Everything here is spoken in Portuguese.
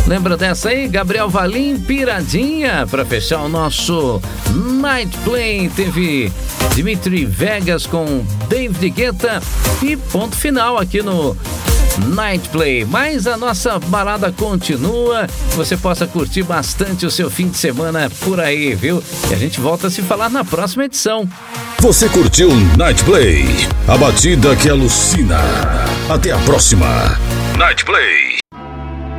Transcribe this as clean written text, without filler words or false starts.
Lembra dessa aí? Gabriel Valim, Piradinha, para fechar o nosso Night Play. Teve Dimitri Vegas com David Guetta e ponto final aqui no Night Play. Mas a nossa balada continua. Você possa curtir bastante o seu fim de semana por aí, viu? E a gente volta a se falar na próxima edição. Você curtiu Night Play, a batida que alucina. Até a próxima. Night Play.